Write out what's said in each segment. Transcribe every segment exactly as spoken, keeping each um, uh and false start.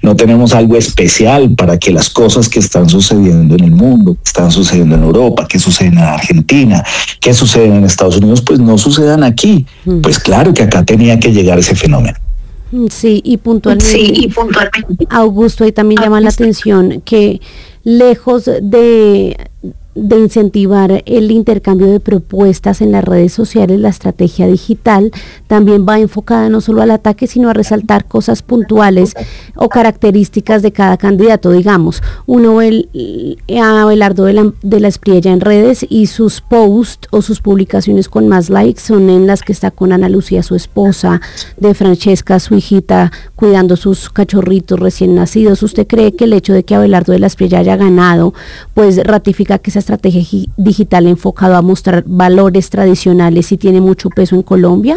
no tenemos algo especial para que las cosas que están sucediendo en el mundo, que están sucediendo en Europa, que suceden en Argentina, que suceden en Estados Unidos, pues no sucedan aquí. Mm. Pues claro que acá tenía que llegar ese fenómeno. Sí, y puntualmente, sí, y puntualmente. Augusto, ahí también llama la atención que lejos de... de incentivar el intercambio de propuestas en las redes sociales, la estrategia digital también va enfocada no solo al ataque, sino a resaltar cosas puntuales o características de cada candidato. Digamos, uno ve a Abelardo de la, de la Espriella en redes y sus posts o sus publicaciones con más likes son en las que está con Ana Lucía, su esposa, de Francesca, su hijita, cuidando sus cachorritos recién nacidos. ¿Usted cree que el hecho de que Abelardo de la Espriella haya ganado, pues ratifica que esa estrategia digital enfocado a mostrar valores tradicionales y tiene mucho peso en Colombia?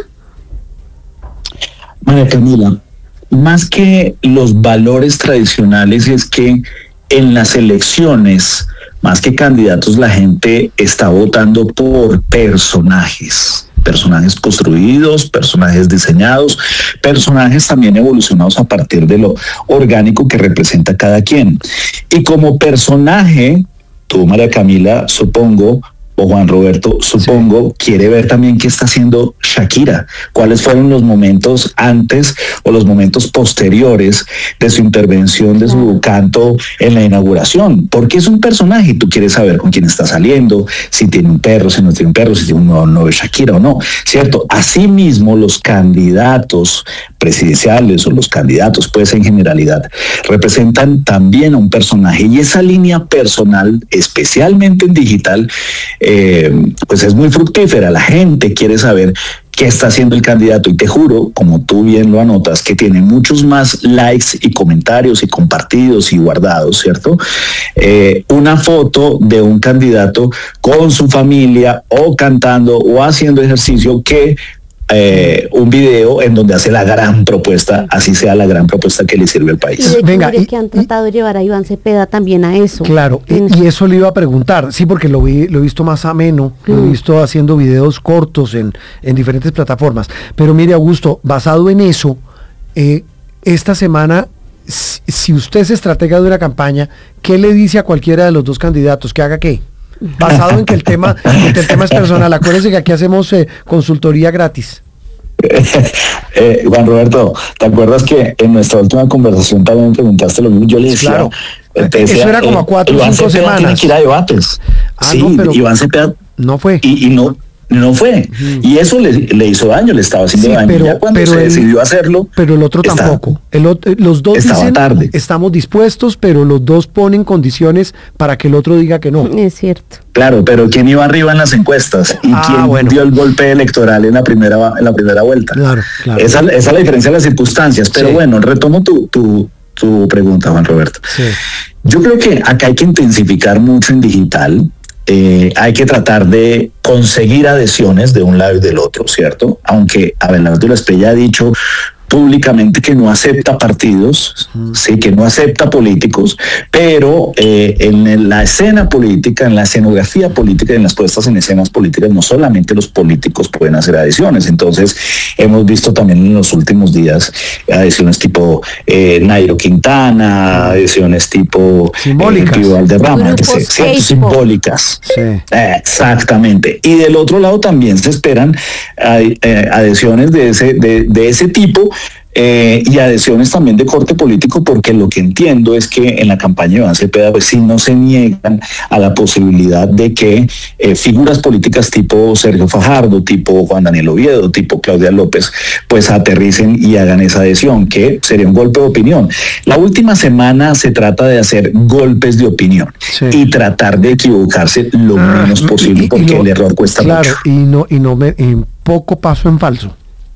María Camila, más que los valores tradicionales es que en las elecciones, más que candidatos, la gente está votando por personajes. Personajes construidos, personajes diseñados, personajes también evolucionados a partir de lo orgánico que representa cada quien. Y como personaje, tú, María Camila, supongo, o Juan Roberto, supongo, sí, quiere ver también qué está haciendo Shakira, cuáles fueron los momentos antes o los momentos posteriores de su intervención, de su canto en la inauguración, porque es un personaje y tú quieres saber con quién está saliendo, si tiene un perro, si no tiene un perro, si tiene un nuevo novio Shakira o no, ¿cierto? Asimismo, los candidatos presidenciales o los candidatos, pues en generalidad, representan también a un personaje, y esa línea personal, especialmente en digital, eh, pues es muy fructífera. La gente quiere saber qué está haciendo el candidato, y te juro, como tú bien lo anotas, que tiene muchos más likes y comentarios y compartidos y guardados, ¿cierto? Eh, una foto de un candidato con su familia o cantando o haciendo ejercicio que Eh, un video en donde hace la gran propuesta, así sea la gran propuesta que le sirve al país. Y de Venga, y, que han tratado de llevar a Iván Cepeda también a eso. Claro, en... y, y eso le iba a preguntar, sí, porque lo vi, lo he visto más ameno, mm. lo he visto haciendo videos cortos en, en diferentes plataformas. Pero mire, Augusto, basado en eso, eh, esta semana, si, si usted es estratega de una campaña, ¿qué le dice a cualquiera de los dos candidatos? ¿Que haga qué? Basado en que el tema, en que el tema es personal. Acuérdense que aquí hacemos eh, consultoría gratis. eh, Juan Roberto, ¿te acuerdas que en nuestra última conversación también me preguntaste lo mismo? Yo le decía, claro, te decía, eso era como a cuatro o cinco semanas. Tiene que ir a debates. Ah, sí, no, pero Iván Cepeda no fue. Y, y no no fue, uh-huh. y eso le, le hizo daño, le estaba haciendo sí, daño. Pero, ya cuando pero se el, decidió hacerlo, pero el otro estaba, tampoco. El, los dos dicen, tarde. Estamos dispuestos, pero los dos ponen condiciones para que el otro diga que no. Es cierto. Claro, pero ¿quién iba arriba en las encuestas? ¿Y ah, quién bueno. dio el golpe electoral en la primera en la primera vuelta? Claro, claro. Esa, esa es la diferencia de las circunstancias. Pero sí. bueno, retomo tu, tu, tu pregunta, Juan Roberto. Sí. Yo creo que acá hay que intensificar mucho en digital. Eh, hay que tratar de conseguir adhesiones de un lado y del otro, ¿cierto? Aunque Abelardo de la Espriella ha dicho públicamente que no acepta partidos, uh-huh. sí, que no acepta políticos, pero eh, en la escena política, en la escenografía política, en las puestas en escenas políticas, no solamente los políticos pueden hacer adhesiones. Entonces, hemos visto también en los últimos días adhesiones tipo eh, Nairo Quintana, adhesiones tipo simbólicas, eh, Valderrama, ¿cierto? Simbólicas. Sí. Eh, exactamente. Y del otro lado también se esperan eh, adhesiones de ese, de, de ese tipo. Eh, y adhesiones también de corte político, porque lo que entiendo es que en la campaña de Iván Cepeda pues sí no se niegan a la posibilidad de que eh, figuras políticas tipo Sergio Fajardo, tipo Juan Daniel Oviedo, tipo Claudia López, pues aterricen y hagan esa adhesión, que sería un golpe de opinión. La última semana se trata de hacer golpes de opinión, sí, y tratar de equivocarse lo ah, menos posible, y, porque y lo, el error cuesta claro, mucho. Y no, y no me, y poco paso en falso.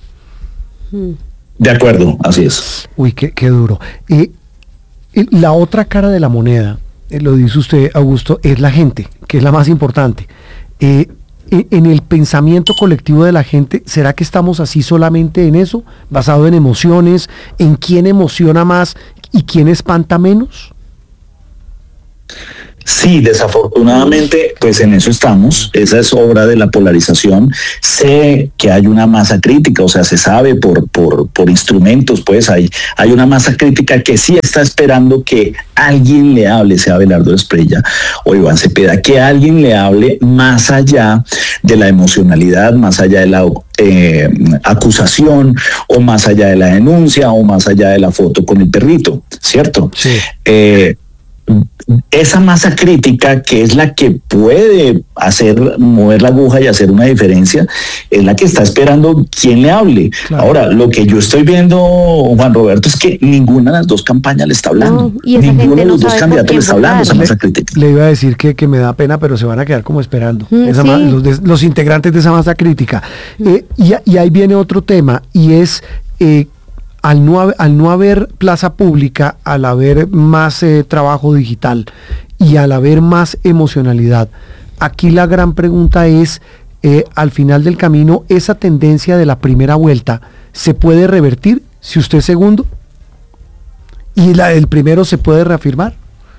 Hmm. De acuerdo, así es. Uy, qué, qué duro. Y, y la otra cara de la moneda, eh, lo dice usted, Augusto, es la gente, que es la más importante. Eh, en el pensamiento colectivo de la gente, ¿será que estamos así solamente en eso? ¿Basado en emociones? ¿En quién emociona más y quién espanta menos? Sí, desafortunadamente, pues en eso estamos. Esa es obra de la polarización. Sé que hay una masa crítica, o sea, se sabe por por por instrumentos, pues hay hay una masa crítica que sí está esperando que alguien le hable, sea Abelardo Espriella o Iván Cepeda, que alguien le hable más allá de la emocionalidad, más allá de la eh, acusación, o más allá de la denuncia, o más allá de la foto con el perrito, ¿cierto? Sí. Eh, esa masa crítica, que es la que puede hacer mover la aguja y hacer una diferencia, es la que está esperando quien le hable. Claro. Ahora, lo que yo estoy viendo, Juan Roberto, es que ninguna de las dos campañas le está hablando. No, y ninguno de no los dos candidatos le está hablando esa masa crítica. Le iba a decir que, que me da pena, pero se van a quedar como esperando. Mm, esa sí. ma, los, los integrantes de esa masa crítica. Mm. Eh, y, y ahí viene otro tema, y es... Eh, Al no, al no haber plaza pública, al haber más eh, trabajo digital y al haber más emocionalidad, aquí la gran pregunta es, eh, al final del camino, ¿esa tendencia de la primera vuelta se puede revertir si usted es segundo? ¿Y la del primero se puede reafirmar?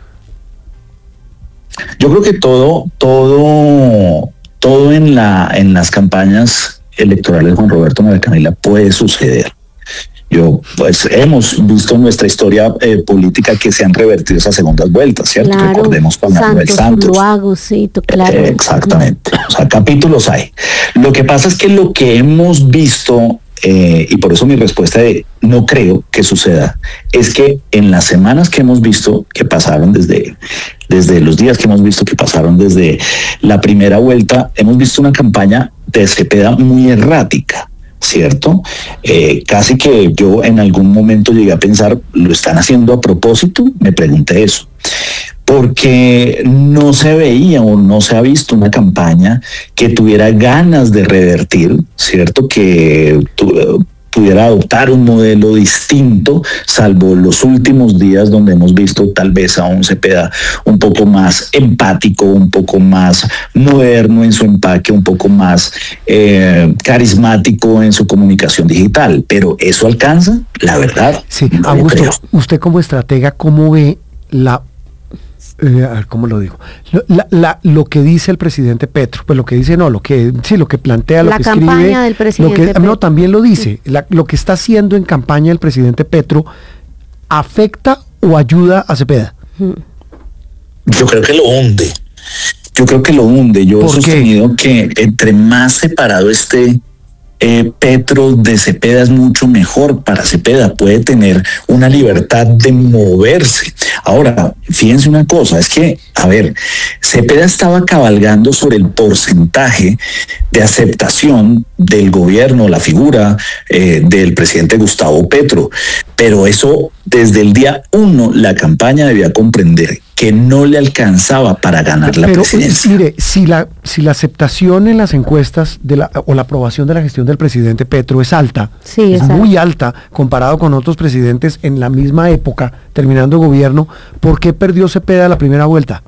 Yo creo que todo, todo, todo en, la, en las campañas electorales, Juan Roberto, María Camila, puede suceder. Yo, pues, hemos visto en nuestra historia eh, política que se han revertido esas segundas vueltas, ¿cierto? Claro, recordemos con Manuel Santos. Luago, sí, claro. Eh, exactamente. O sea, capítulos hay. Lo que pasa es que lo que hemos visto, eh, y por eso mi respuesta de no creo que suceda, es que en las semanas que hemos visto que pasaron desde, desde los días que hemos visto que pasaron desde la primera vuelta, hemos visto una campaña de Cepeda muy errática, ¿cierto? Eh, casi que yo en algún momento llegué a pensar, ¿lo están haciendo a propósito? Me pregunté eso. Porque no se veía o no se ha visto una campaña que tuviera ganas de revertir, ¿cierto? Que tu, pudiera adoptar un modelo distinto, salvo los últimos días donde hemos visto tal vez a un Cepeda un poco más empático, un poco más moderno en su empaque, un poco más eh, carismático en su comunicación digital. Pero ¿eso alcanza? La verdad. Sí, no Augusto, usted como estratega, ¿cómo ve la... Eh, ¿cómo lo digo? La, la, lo que dice el presidente Petro, pues lo que dice no, lo que sí, lo que plantea, lo la que campaña escribe, del presidente lo que, Petro. No, también lo dice, la, lo que está haciendo en campaña el presidente Petro, ¿afecta o ayuda a Cepeda? Yo creo que lo hunde, yo creo que lo hunde, yo he sostenido que entre más separado esté Eh, Petro de Cepeda es mucho mejor para Cepeda, puede tener una libertad de moverse. Ahora, fíjense una cosa, es que, a ver, Cepeda estaba cabalgando sobre el porcentaje de aceptación del gobierno, la figura eh, del presidente Gustavo Petro, pero eso desde el día uno la campaña debía comprender que no le alcanzaba para ganar la Pero, presidencia. Mire, si la, si la aceptación en las encuestas de la, o la aprobación de la gestión del presidente Petro es alta, sí, es muy alta comparado con otros presidentes en la misma época, terminando gobierno, ¿por qué perdió Cepeda la primera vuelta?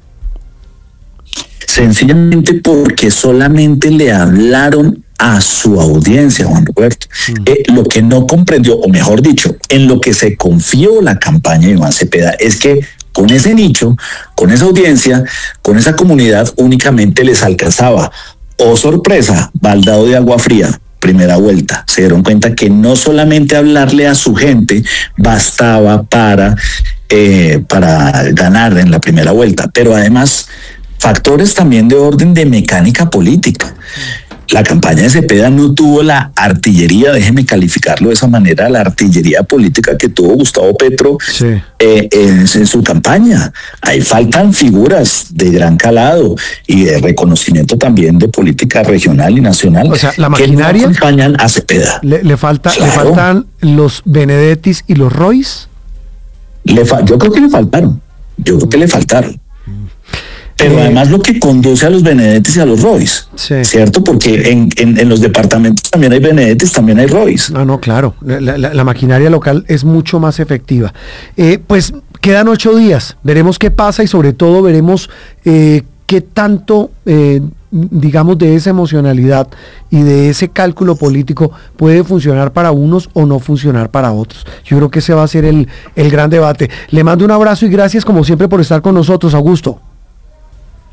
Sencillamente porque solamente le hablaron a su audiencia, Juan Roberto. Mm. Eh, lo que no comprendió, o mejor dicho, en lo que se confió la campaña de Iván Cepeda, es que con ese nicho, con esa audiencia, con esa comunidad, únicamente les alcanzaba, oh sorpresa, baldado de agua fría, primera vuelta. Se dieron cuenta que no solamente hablarle a su gente bastaba para, eh, para ganar en la primera vuelta, pero además factores también de orden de mecánica política. La campaña de Cepeda no tuvo la artillería, déjeme calificarlo de esa manera, la artillería política que tuvo Gustavo Petro sí. eh, en, en su campaña. Ahí faltan figuras de gran calado y de reconocimiento también de política regional y nacional. O sea, la maquinaria que no acompañan a Cepeda. Le, le, falta, claro. le faltan los Benedettis y los Royce. Le fa- yo creo que le faltaron. Yo creo que le faltaron. Pero eh, además lo que conduce a los Benedettis y a los Royce, sí. ¿cierto? Porque en, en, en los departamentos también hay Benedettis, también hay Royce. No, no, claro. La, la, la maquinaria local es mucho más efectiva. Eh, pues quedan ocho días. Veremos qué pasa y sobre todo veremos eh, qué tanto, eh, digamos, de esa emocionalidad y de ese cálculo político puede funcionar para unos o no funcionar para otros. Yo creo que ese va a ser el, el gran debate. Le mando un abrazo y gracias como siempre por estar con nosotros, Augusto.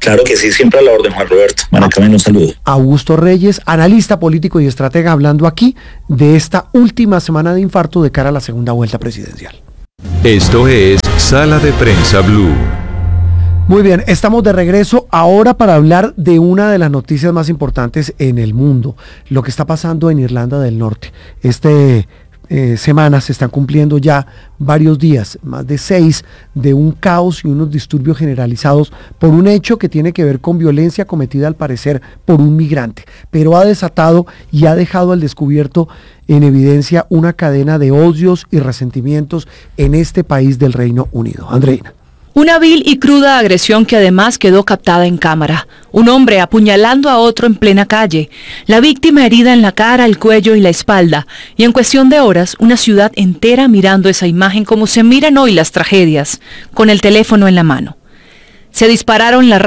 Claro que sí, siempre a la orden, Juan Roberto. Maracamen, un saludo. Augusto Reyes, analista político y estratega, hablando aquí de esta última semana de infarto de cara a la segunda vuelta presidencial. Esto es Sala de Prensa Blue. Muy bien, estamos de regreso ahora para hablar de una de las noticias más importantes en el mundo, lo que está pasando en Irlanda del Norte. Este eh, semana se están cumpliendo ya varios días, más de seis, de un caos y unos disturbios generalizados por un hecho que tiene que ver con violencia cometida al parecer por un migrante, pero ha desatado y ha dejado al descubierto en evidencia una cadena de odios y resentimientos en este país del Reino Unido. Andreina. Una vil y cruda agresión que además quedó captada en cámara. Un hombre apuñalando a otro en plena calle. La víctima herida en la cara, el cuello y la espalda. Y en cuestión de horas, una ciudad entera mirando esa imagen como se miran hoy las tragedias, con el teléfono en la mano. Se dispararon las